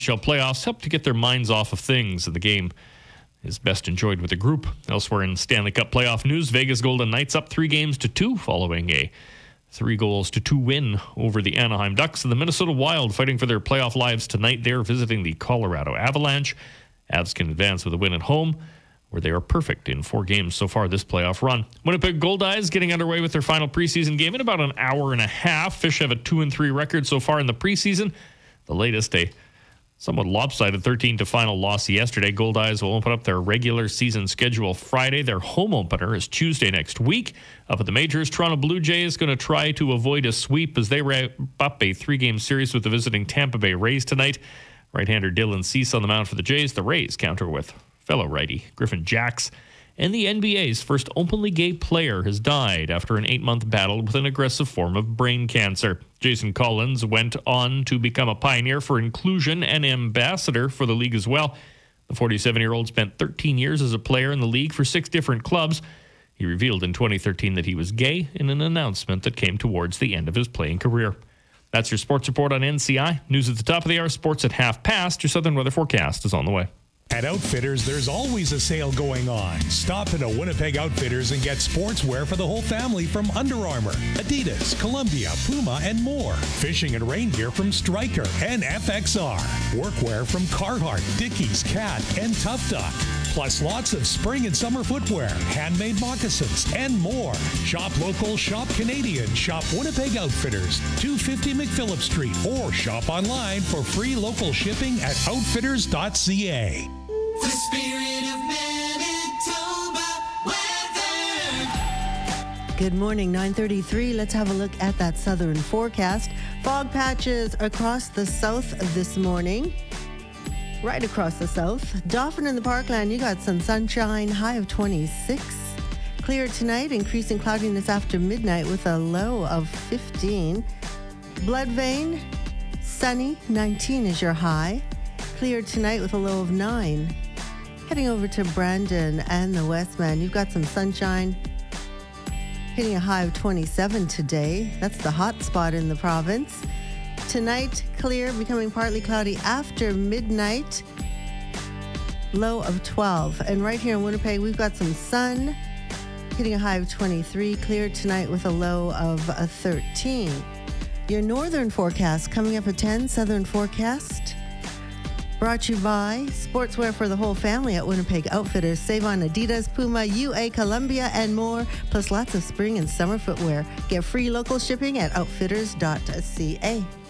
playoffs help to get their minds off of things, and the game is best enjoyed with a group. Elsewhere in Stanley Cup playoff news, Vegas Golden Knights up 3-2 following a 3-2 win over the Anaheim Ducks. And the Minnesota Wild fighting for their playoff lives tonight. They're visiting the Colorado Avalanche. Avs can advance with a win at home, where they are perfect in 4 games so far this playoff run. Winnipeg Goldeyes getting underway with their final preseason game in about an hour and a half. Fish have a 2-3 record so far in the preseason. The latest, a somewhat lopsided 13 final loss yesterday. Goldeyes will open up their regular season schedule Friday. Their home opener is Tuesday next week. Up at the majors, Toronto Blue Jays going to try to avoid a sweep as they wrap up a 3-game series with the visiting Tampa Bay Rays tonight. Right-hander Dylan Cease on the mound for the Jays. The Rays counter with fellow righty Griffin Jacks. And the NBA's first openly gay player has died after an 8-month battle with an aggressive form of brain cancer. Jason Collins went on to become a pioneer for inclusion and ambassador for the league as well. The 47-year-old spent 13 years as a player in the league for 6 different clubs. He revealed in 2013 that he was gay in an announcement that came towards the end of his playing career. That's your sports report on NCI. News at the top of the hour, sports at 5:30. Your Southern weather forecast is on the way. At Outfitters, there's always a sale going on. Stop at a Winnipeg Outfitters and get sportswear for the whole family from Under Armour, Adidas, Columbia, Puma, and more. Fishing and rain gear from Stryker and FXR. Workwear from Carhartt, Dickies, Cat, and Tough Duck. Plus lots of spring and summer footwear, handmade moccasins, and more. Shop local, shop Canadian. Shop Winnipeg Outfitters, 250 McPhillip Street, or shop online for free local shipping at outfitters.ca. The spirit of Manitoba weather. Good morning, 9:33. Let's have a look at that southern forecast. Fog patches across the south this morning. Right across the south. Dauphin in the Parkland, you got some sunshine, high of 26. Clear tonight, increasing cloudiness after midnight with a low of 15. Bloodvein, sunny, 19 is your high. Clear tonight with a low of 9. Heading over to Brandon and the Westman, you've got some sunshine, hitting a high of 27 today. That's the hot spot in the province. Tonight, clear, becoming partly cloudy after midnight, low of 12. And right here in Winnipeg, we've got some sun, hitting a high of 23. Clear tonight with a low of 13. Your northern forecast coming up at 10, southern forecast. Brought to you by Sportswear for the whole family at Winnipeg Outfitters. Save on Adidas, Puma, UA, Columbia, and more. Plus lots of spring and summer footwear. Get free local shipping at outfitters.ca.